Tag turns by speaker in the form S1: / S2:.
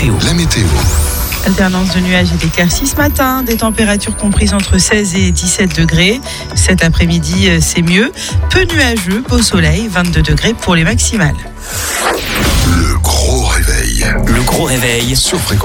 S1: météo.
S2: Alternance de nuages et d'éclaircies ce matin, des températures comprises entre 16 et 17 degrés. Cet après-midi, c'est mieux. Peu nuageux, beau soleil, 22 degrés pour les maximales.
S3: Le gros réveil.
S1: Le gros réveil sur Fréquence.